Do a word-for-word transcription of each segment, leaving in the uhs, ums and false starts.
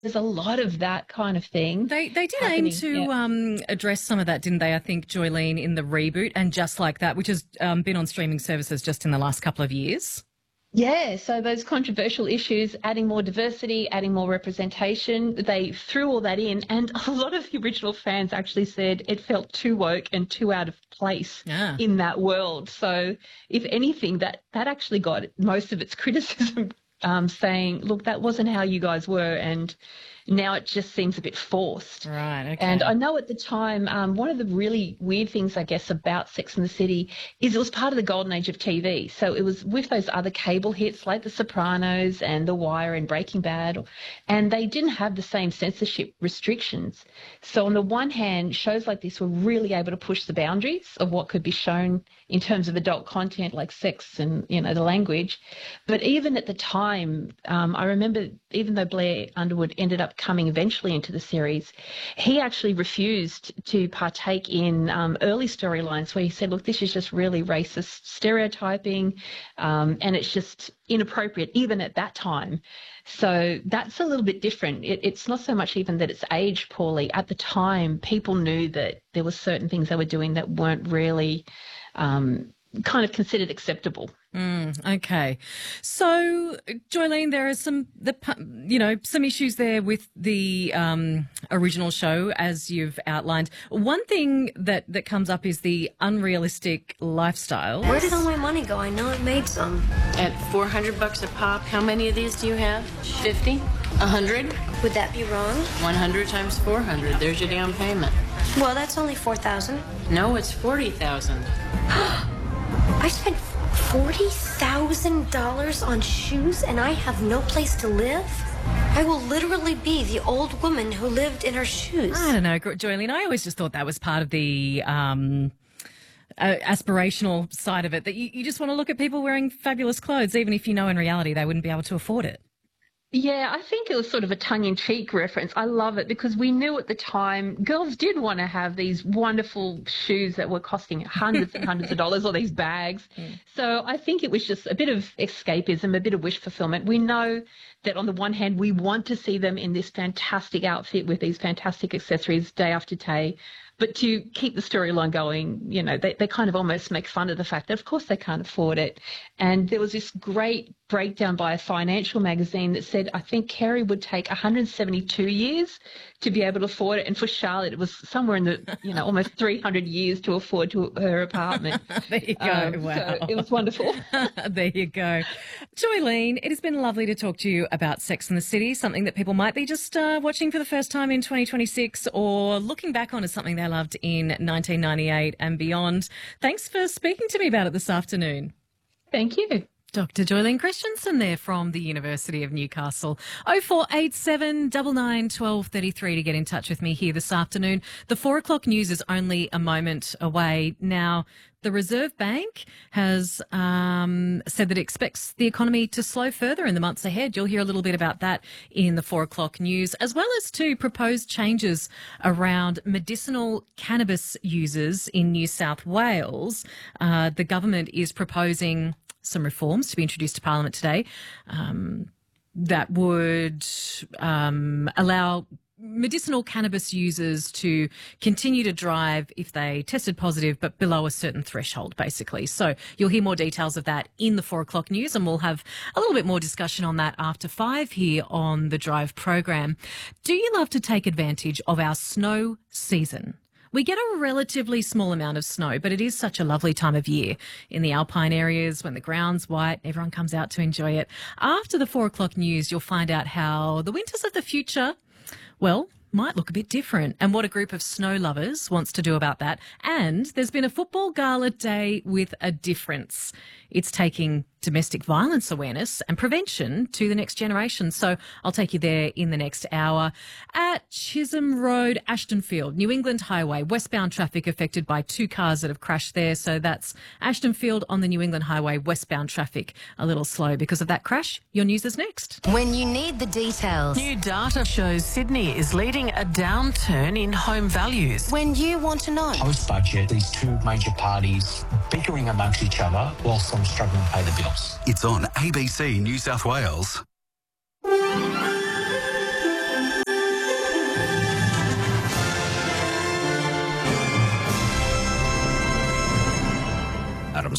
there's a lot of that kind of thing. They they did happening. aim to Yeah. um, address some of that, didn't they? I think, Joylene, in the reboot and Just Like That, which has um, been on streaming services just in the last couple of years. Yeah, so those controversial issues, adding more diversity, adding more representation, they threw all that in, and a lot of the original fans actually said it felt too woke and too out of place Yeah. in that world. So if anything, that, that actually got most of its criticism, um, saying, look, that wasn't how you guys were, and now it just seems a bit forced. Right, okay. And I know at the time, um, one of the really weird things, I guess, about Sex and the City is it was part of the golden age of T V. So it was with those other cable hits like The Sopranos and The Wire and Breaking Bad, and they didn't have the same censorship restrictions. So on the one hand, shows like this were really able to push the boundaries of what could be shown in terms of adult content like sex and, you know, the language. But even at the time, um, I remember even though Blair Underwood ended up coming eventually into the series, he actually refused to partake in um, early storylines where he said, look, this is just really racist stereotyping, um, and it's just inappropriate even at that time. So that's a little bit different. It, it's not so much even that it's aged poorly. At the time, people knew that there were certain things they were doing that weren't really um, kind of considered acceptable. Mm, okay. So, Joylene, there are some, the you know, some issues there with the um, original show, as you've outlined. One thing that, that comes up is the unrealistic lifestyle. Where did all my money go? I know it made some. At four hundred bucks a pop, how many of these do you have? fifty? one hundred? Would that be wrong? one hundred times four hundred. There's your down payment. Well, that's only four thousand. No, it's forty thousand. I spent forty thousand dollars on shoes and I have no place to live? I will literally be the old woman who lived in her shoes. I don't know, Joylene. I always just thought that was part of the um, uh, aspirational side of it, that you, you just want to look at people wearing fabulous clothes, even if you know in reality they wouldn't be able to afford it. Yeah, I think it was sort of a tongue-in-cheek reference. I love it because we knew at the time girls did want to have these wonderful shoes that were costing hundreds and hundreds of dollars, or these bags. Mm. So I think it was just a bit of escapism, a bit of wish fulfillment. We know that on the one hand, we want to see them in this fantastic outfit with these fantastic accessories day after day. But to keep the storyline going, you know, they, they kind of almost make fun of the fact that, of course, they can't afford it. And there was this great breakdown by a financial magazine that said, I think Kerry would take one hundred seventy-two years to be able to afford it. And for Charlotte, it was somewhere in the, you know, almost three hundred years to afford to her apartment. There you go. Um, wow. So it was wonderful. There you go. Joylene, it has been lovely to talk to you about Sex and the City, something that people might be just uh, watching for the first time in twenty twenty-six or looking back on as something they loved in nineteen ninety-eight and beyond. Thanks for speaking to me about it this afternoon. Thank you. Doctor Joylene Christensen there from the University of Newcastle. oh four eight seven, nine nine, one two three three to get in touch with me here this afternoon. The four o'clock news is only a moment away. Now, the Reserve Bank has um, said that it expects the economy to slow further in the months ahead. You'll hear a little bit about that in the four o'clock news, as well as to proposed changes around medicinal cannabis users in New South Wales. Uh, the government is proposing some reforms to be introduced to Parliament today um, that would um, allow medicinal cannabis users to continue to drive if they tested positive, but below a certain threshold, basically. So you'll hear more details of that in the four o'clock news, and we'll have a little bit more discussion on that after five here on the Drive program. Do you love to take advantage of our snow season? We get a relatively small amount of snow, but it is such a lovely time of year in the alpine areas when the ground's white. Everyone comes out to enjoy it. After the four o'clock news, you'll find out how the winters of the future, well, might look a bit different and what a group of snow lovers wants to do about that. And there's been a football gala day with a difference. It's taking domestic violence awareness and prevention to the next generation. So I'll take you there in the next hour. At Chisholm Road, Ashtonfield, New England Highway, westbound traffic affected by two cars that have crashed there. So that's Ashtonfield on the New England Highway, westbound traffic a little slow because of that crash. Your news is next. When you need the details. New data shows Sydney is leading a downturn in home values. When you want to know. Post-budget, these two major parties bickering amongst each other whilst I'm struggling to pay the bills. It's on A B C New South Wales.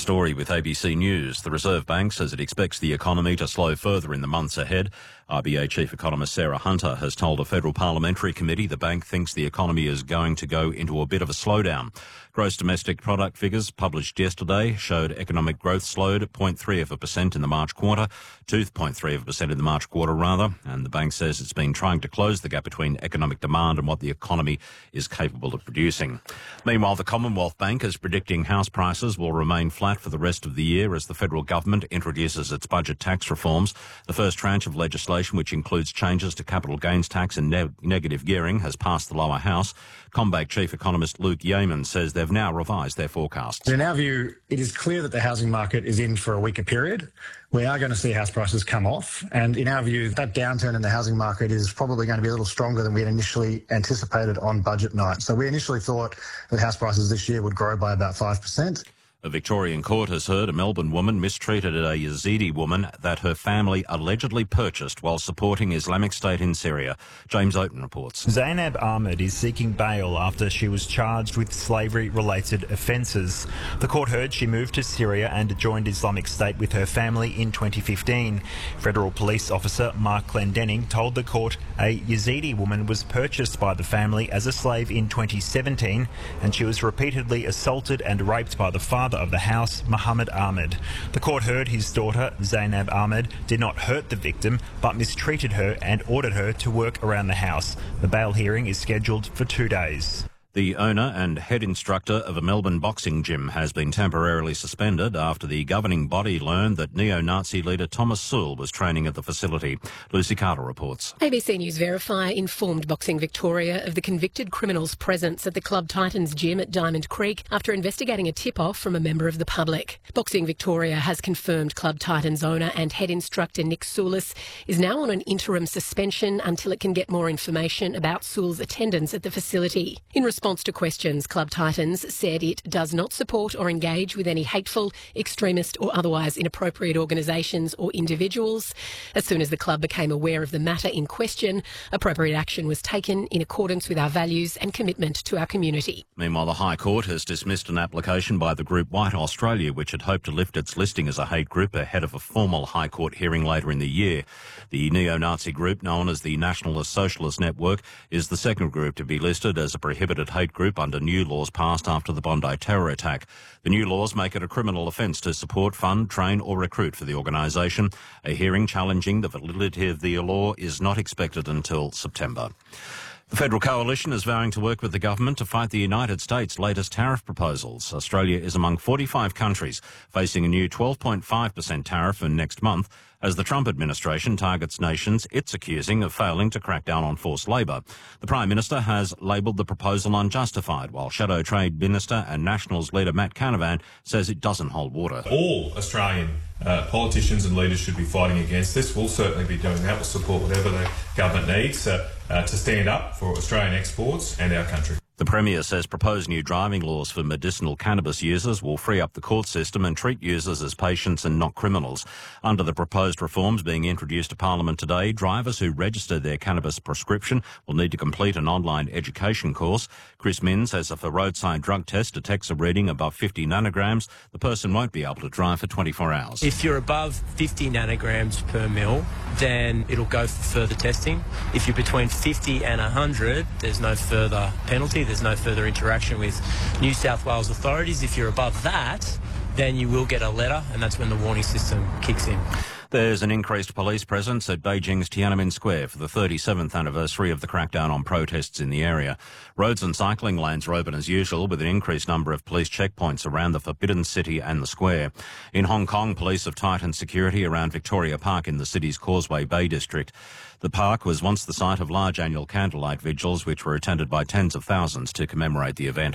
Story with A B C News. The Reserve Bank says it expects the economy to slow further in the months ahead. R B A Chief Economist Sarah Hunter has told a federal parliamentary committee the bank thinks the economy is going to go into a bit of a slowdown. Gross domestic product figures published yesterday showed economic growth slowed at zero point three of a percent in the March quarter, to zero point three of a percent in the March quarter rather, and the bank says it's been trying to close the gap between economic demand and what the economy is capable of producing. Meanwhile, the Commonwealth Bank is predicting house prices will remain flat for the rest of the year as the federal government introduces its budget tax reforms. The first tranche of legislation, which includes changes to capital gains tax and ne- negative gearing, has passed the lower house. CommBank Chief Economist Luke Yeaman says they've now revised their forecasts. In our view, it is clear that the housing market is in for a weaker period. We are going to see house prices come off, and in our view, that downturn in the housing market is probably going to be a little stronger than we had initially anticipated on budget night. So we initially thought that house prices this year would grow by about five percent. A Victorian court has heard a Melbourne woman mistreated a Yazidi woman that her family allegedly purchased while supporting Islamic State in Syria. James Oaten reports. Zainab Ahmed is seeking bail after she was charged with slavery-related offences. The court heard she moved to Syria and joined Islamic State with her family in twenty fifteen. Federal Police Officer Mark Clendenning told the court a Yazidi woman was purchased by the family as a slave in twenty seventeen, and she was repeatedly assaulted and raped by the father of the house, Muhammad Ahmed. The court heard his daughter, Zainab Ahmed, did not hurt the victim but mistreated her and ordered her to work around the house. The bail hearing is scheduled for two days. The owner and head instructor of a Melbourne boxing gym has been temporarily suspended after the governing body learned that neo-Nazi leader Thomas Sewell was training at the facility. Lucy Carter reports. A B C News Verify informed Boxing Victoria of the convicted criminal's presence at the Club Titans gym at Diamond Creek after investigating a tip-off from a member of the public. Boxing Victoria has confirmed Club Titans owner and head instructor Nick Soulis is now on an interim suspension until it can get more information about Sewell's attendance at the facility. In response to questions, Club Titans said it does not support or engage with any hateful, extremist or otherwise inappropriate organisations or individuals. As soon as the club became aware of the matter in question, appropriate action was taken in accordance with our values and commitment to our community. Meanwhile, the High Court has dismissed an application by the group White Australia, which had hoped to lift its listing as a hate group ahead of a formal High Court hearing later in the year. The neo-Nazi group, known as the Nationalist Socialist Network, is the second group to be listed as a prohibited hate group under new laws passed after the Bondi terror attack. The new laws make it a criminal offence to support, fund, train or recruit for the organisation. A hearing challenging the validity of the law is not expected until September. The Federal Coalition is vowing to work with the government to fight the United States' latest tariff proposals. Australia is among forty-five countries facing a new twelve point five percent tariff in next month as the Trump administration targets nations it's accusing of failing to crack down on forced labour. The Prime Minister has labelled the proposal unjustified, while Shadow Trade Minister and Nationals leader Matt Canavan says it doesn't hold water. All Australian uh, politicians and leaders should be fighting against this. We'll certainly be doing that. We'll support whatever the government needs uh, uh, to stand up for Australian exports and our country. The Premier says proposed new driving laws for medicinal cannabis users will free up the court system and treat users as patients and not criminals. Under the proposed reforms being introduced to Parliament today, drivers who register their cannabis prescription will need to complete an online education course. Chris Minns says if a roadside drug test detects a reading above fifty nanograms, the person won't be able to drive for twenty-four hours. If you're above fifty nanograms per mil, then it'll go for further testing. If you're between fifty and one hundred, there's no further penalty. There's no further interaction with New South Wales authorities. If you're above that, then you will get a letter, and that's when the warning system kicks in. There's an increased police presence at Beijing's Tiananmen Square for the thirty-seventh anniversary of the crackdown on protests in the area. Roads and cycling lanes are open as usual, with an increased number of police checkpoints around the Forbidden City and the square. In Hong Kong, police have tightened security around Victoria Park in the city's Causeway Bay district. The park was once the site of large annual candlelight vigils, which were attended by tens of thousands to commemorate the event.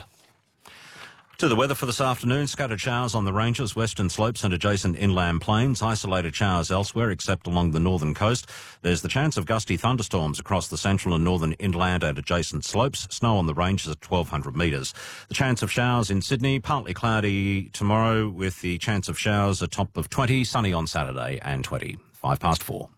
To the weather for this afternoon, scattered showers on the ranges, western slopes and adjacent inland plains, isolated showers elsewhere except along the northern coast. There's the chance of gusty thunderstorms across the central and northern inland and adjacent slopes, snow on the ranges at twelve hundred metres. The chance of showers in Sydney, partly cloudy tomorrow with the chance of showers a top of twenty, sunny on Saturday and twenty. Five past four.